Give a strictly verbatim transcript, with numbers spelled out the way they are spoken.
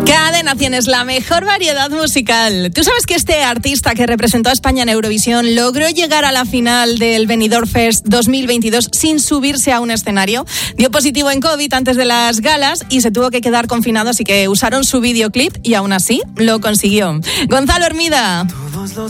Cadena cien es la mejor variedad musical. ¿Tú sabes que este artista que representó a España en Eurovisión logró llegar a la final del Benidorm Fest dos mil veintidós sin subirse a un escenario? Dio positivo en COVID antes de las galas y se tuvo que quedar confinado, así que usaron su videoclip y aún así lo consiguió. Gonzalo Hermida.